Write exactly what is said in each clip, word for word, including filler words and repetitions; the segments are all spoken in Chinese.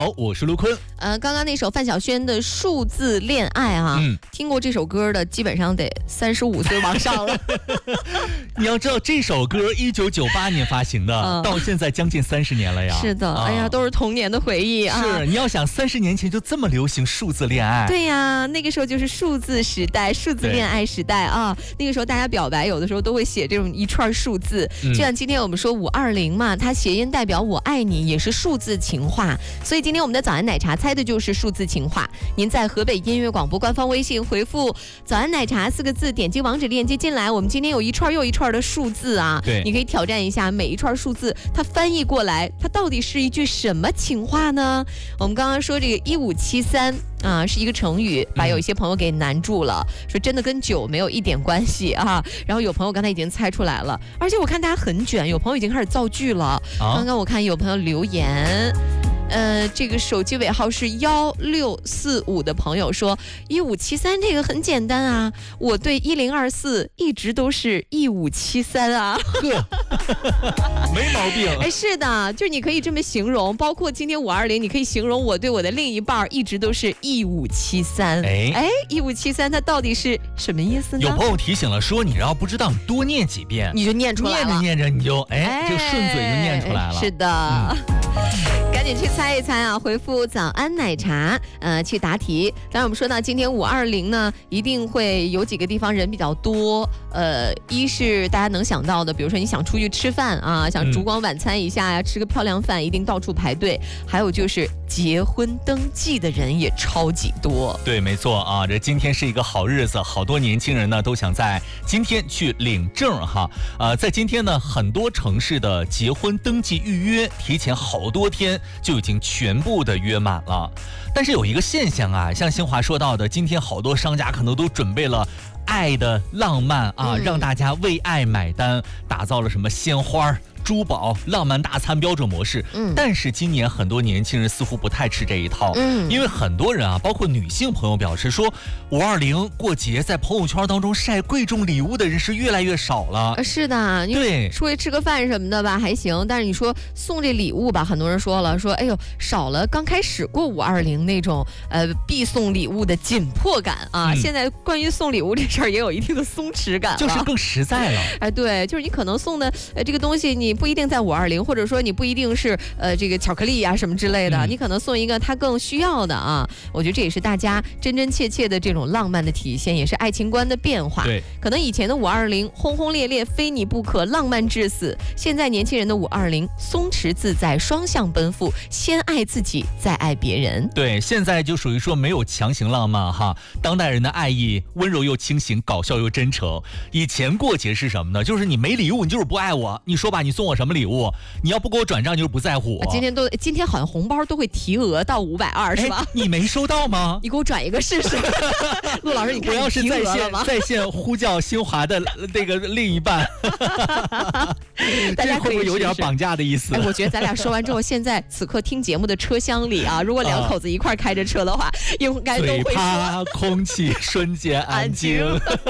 好，我是卢坤。 呃，刚刚那首范晓萱的《数字恋爱》啊，嗯，听过这首歌的基本上得三十五岁往上了。 你要知道，这首歌一九九八年发行的，嗯、到现在将近三十年了呀。 是的，啊、哎呀，都是童年的回忆啊。 是，你要想三十年前就这么流行数字恋爱。 对呀，那个时候就是数字时代，数字恋爱时代啊。那个时候大家表白有的时候都会写这种一串数字，嗯、就像今天我们说五二零嘛，它谐音代表我爱你，也是数字情话，所以今天我们的早安奶茶猜的就是数字情话。您在河北音乐广播官方微信回复早安奶茶四个字，点击网址链接进来，我们今天有一串又一串的数字啊， 对， 你可以挑战一下每一串数字它翻译过来它到底是一句什么情话呢？我们刚刚说这个一五七三啊，是一个成语，把有一些朋友给难住了，嗯、说真的跟酒没有一点关系啊。然后有朋友刚才已经猜出来了，而且我看大家很卷，有朋友已经开始造句了。啊、刚刚我看有朋友留言。呃，这个手机尾号是幺六四五的朋友说，一五七三这个很简单啊，我对一零二四一直都是一五七三啊， 呵，没毛病。 哎，是的，就是你可以这么形容，包括今天五二零，你可以形容我对我的另一半一直都是一五七三。哎哎，一五七三它到底是什么意思呢？ 有朋友提醒了说，你要不知道，你多念几遍， 你就念出来了， 念着念着你就哎，就顺嘴就念出来了。 是的。嗯赶紧去猜一猜啊！回复早安奶茶，呃，去答题。当然，我们说到今天五二零呢，一定会有几个地方人比较多。呃，一是大家能想到的，比如说你想出去吃饭啊，想烛光晚餐一下呀、啊，吃个漂亮饭，一定到处排队。还有就是结婚登记的人也超级多。 对，没错啊，这今天是一个好日子，好多年轻人呢都想在今天去领证哈。呃，在今天呢，很多城市的结婚登记预约提前好多天就已经全部的约满了。但是有一个现象啊，像新华说到的，今天好多商家可能都准备了爱的浪漫啊，嗯、让大家为爱买单，打造了什么鲜花、珠宝、浪漫大餐标准模式。嗯，但是今年很多年轻人似乎不太吃这一套。嗯，因为很多人啊，包括女性朋友表示说，五二零过节在朋友圈当中晒贵重礼物的人是越来越少了。 是的， 对， 出去吃个饭什么的吧还行，但是你说送这礼物吧，很多人说了，说哎呦少了刚开始过五二零那种呃必送礼物的紧迫感啊。嗯、现在关于送礼物这事儿也有一定的松弛感了， 就是更实在了。 哎，对，就是你可能送的呃这个东西你。不一定在五二零，或者说你不一定是呃这个巧克力啊什么之类的，嗯、你可能送一个他更需要的啊。我觉得这也是大家真真切切的这种浪漫的体现，也是爱情观的变化。 对， 可能以前的五二零轰轰烈烈，非你不可，浪漫至死。现在年轻人的五二零松弛自在，双向奔赴，先爱自己，再爱别人。 对，现在就属于说没有强行浪漫哈，当代人的爱意温柔又清醒，搞笑又真诚。以前过节是什么呢？就是你没礼物，你就是不爱我。你说吧，你送我什么礼物？你要不给我转账，就是不在乎我。 今天都今天好像红包都会提额到五百二，是吧？ 你没收到吗？ 你给我转一个试试。陆老师，你看我要是在线在线呼叫新华的那个另一半， 大家会不会有点绑架的意思？ 哎，我觉得咱俩说完之后，现在此刻听节目的车厢里啊，如果两口子一块开着车的话，应该都会说。 最怕空气瞬间安静。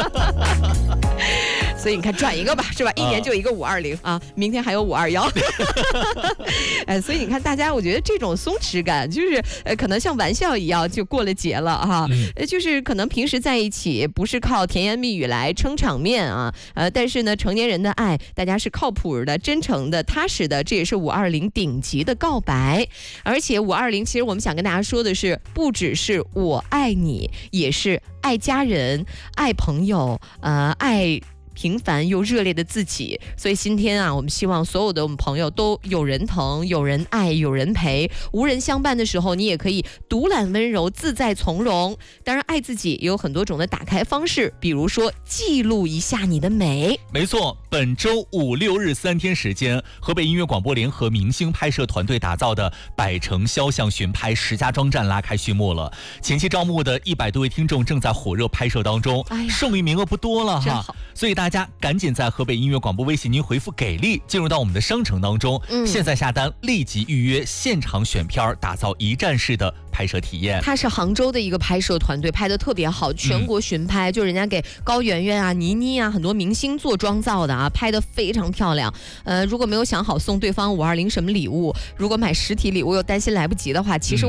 所以你看，转一个吧，是吧？一年就一个五二零啊，明天还有五二幺。哎，所以你看，大家我觉得这种松弛感，就是呃，可能像玩笑一样就过了节了哈。呃、嗯，就是可能平时在一起不是靠甜言蜜语来撑场面啊，呃，但是呢，成年人的爱，大家是靠谱的、真诚的、踏实的，这也是五二零顶级的告白。而且五二零，其实我们想跟大家说的是，不只是我爱你，也是爱家人、爱朋友，呃，爱。平凡又热烈的自己，所以今天啊，我们希望所有的我们朋友都有人疼、有人爱、有人陪。无人相伴的时候，你也可以独揽温柔、自在从容。当然，爱自己也有很多种的打开方式，比如说记录一下你的美。 没错，本周五六日三天时间，河北音乐广播联合明星拍摄团队打造的百城肖像巡拍石家庄站拉开序幕了。前期招募的一百多位听众正在火热拍摄当中，哎、剩余名额不多了哈，所以大家赶紧在河北音乐广播微信您回复给力，进入到我们的商城当中，嗯、现在下单立即预约现场选片，打造一站式的拍摄体验。 他是杭州的一个拍摄团队，拍得特别好，全国巡拍，嗯、就人家给高圆圆啊、倪妮啊很多明星做妆造的啊，拍得非常漂亮。呃，如果没有想好送对方五二零什么礼物，如果买实体礼物又担心来不及的话，其实